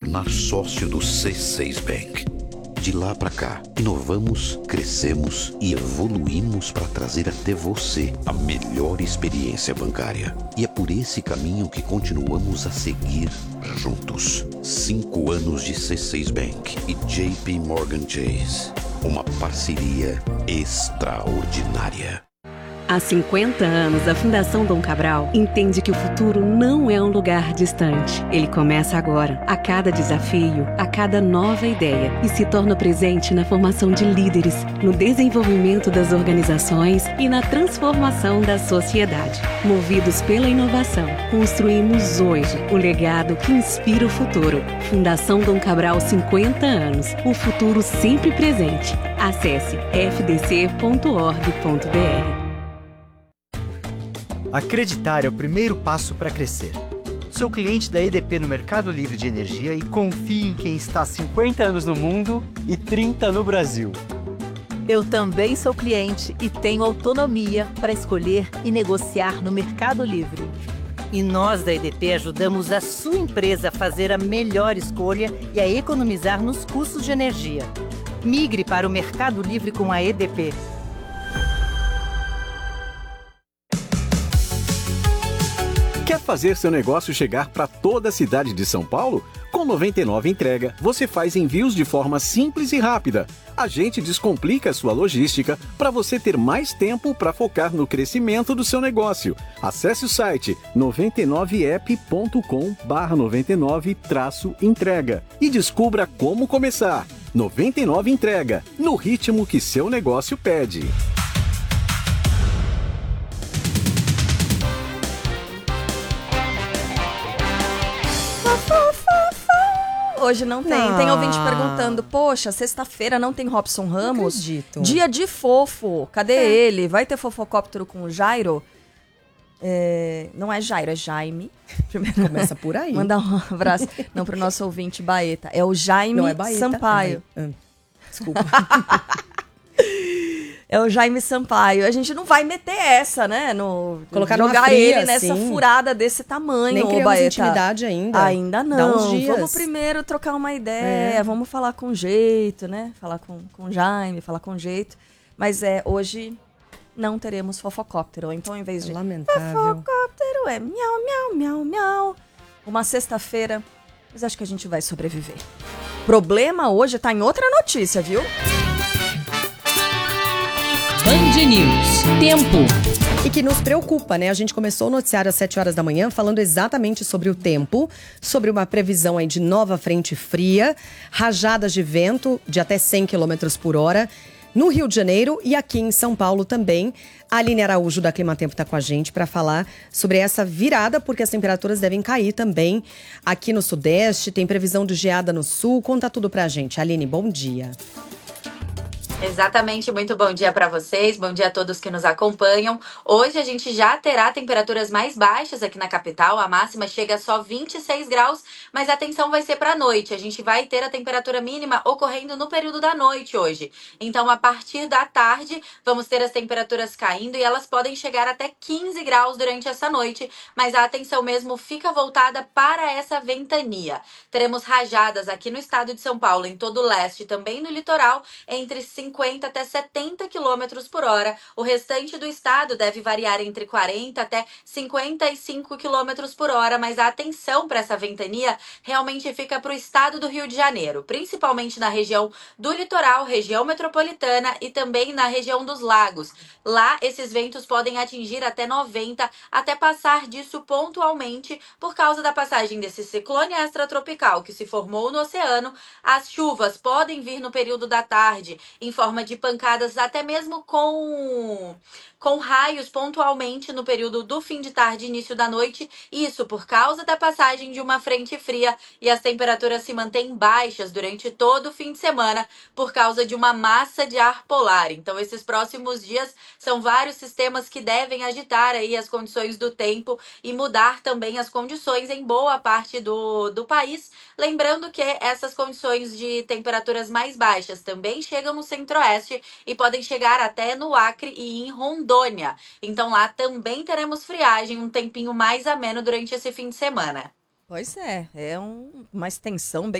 tornar sócio do C6 Bank. De lá para cá, inovamos, crescemos e evoluímos para trazer até você a melhor experiência bancária. E é por esse caminho que continuamos a seguir juntos. 5 anos de C6 Bank e JP Morgan Chase. Uma parceria extraordinária. Há 50 anos, a Fundação Dom Cabral entende que o futuro não é um lugar distante. Ele começa agora, a cada desafio, a cada nova ideia, e se torna presente na formação de líderes, no desenvolvimento das organizações e na transformação da sociedade. Movidos pela inovação, construímos hoje o legado que inspira o futuro. Fundação Dom Cabral, 50 anos. O futuro sempre presente. Acesse fdc.org.br. Acreditar é o primeiro passo para crescer. Sou cliente da EDP no Mercado Livre de Energia e confio em quem está há 50 anos no mundo e 30 no Brasil. Eu também sou cliente e tenho autonomia para escolher e negociar no Mercado Livre. E nós da EDP ajudamos a sua empresa a fazer a melhor escolha e a economizar nos custos de energia. Migre para o Mercado Livre com a EDP. Quer fazer seu negócio chegar para toda a cidade de São Paulo? Com 99 Entrega, você faz envios de forma simples e rápida. A gente descomplica a sua logística para você ter mais tempo para focar no crescimento do seu negócio. Acesse o site 99app.com/99-entrega e descubra como começar. 99 Entrega, no ritmo que seu negócio pede. Hoje não tem. Tem ouvinte perguntando, poxa, sexta-feira não tem Robson Ramos? Acredito. Dia de fofo. Cadê ele? Vai ter fofocóptero com o Jairo? Não é Jairo, é Jaime. Primeiro, começa por aí. Manda um abraço. Não, pro nosso ouvinte Baeta. É o Jaime não é Baeta, Sampaio. Desculpa. É o Jaime Sampaio. A gente não vai meter essa, né? Colocar jogar fria, ele nessa furada desse tamanho. Nem criamos intimidade ainda. Ainda não. Dá uns dias. Vamos primeiro trocar uma ideia. Vamos falar com jeito, né? Falar com o Jaime, falar com jeito. Mas hoje não teremos fofocóptero. Então, em vez de lamentável, fofocóptero, é miau, miau, miau, miau. Uma sexta-feira, mas acho que a gente vai sobreviver. Problema hoje tá em outra notícia, viu? Band News. Tempo. E que nos preocupa, né? A gente começou o noticiário às 7 horas da manhã falando exatamente sobre o tempo, sobre uma previsão aí de nova frente fria, rajadas de vento de até 100 km por hora no Rio de Janeiro e aqui em São Paulo também. A Aline Araújo da Climatempo está com a gente para falar sobre essa virada, porque as temperaturas devem cair também aqui no Sudeste. Tem previsão de geada no Sul. Conta tudo pra gente. Aline, bom dia. Exatamente, muito bom dia para vocês, bom dia a todos que nos acompanham. Hoje a gente já terá temperaturas mais baixas aqui na capital, a máxima chega a só 26 graus, mas a atenção vai ser para a noite. A gente vai ter a temperatura mínima ocorrendo no período da noite hoje. Então, a partir da tarde, vamos ter as temperaturas caindo e elas podem chegar até 15 graus durante essa noite, mas a atenção mesmo fica voltada para essa ventania. Teremos rajadas aqui no estado de São Paulo, em todo o leste e também no litoral, entre 50 até 70 km por hora. O restante do estado deve variar entre 40 até 55 km por hora, mas a atenção para essa ventania realmente fica para o estado do Rio de Janeiro, principalmente na região do litoral, região metropolitana e também na região dos lagos. Lá, esses ventos podem atingir até 90, até passar disso pontualmente por causa da passagem desse ciclone extratropical que se formou no oceano. As chuvas podem vir no período da tarde, em forma de pancadas, até mesmo com raios pontualmente no período do fim de tarde e início da noite. Isso por causa da passagem de uma frente fria, e as temperaturas se mantêm baixas durante todo o fim de semana por causa de uma massa de ar polar. Então, esses próximos dias são vários sistemas que devem agitar aí as condições do tempo e mudar também as condições em boa parte do país. Lembrando que essas condições de temperaturas mais baixas também chegam no centro-oeste e podem chegar até no Acre e em Rondônia. Então lá também teremos friagem, um tempinho mais ameno durante esse fim de semana. Pois é uma extensão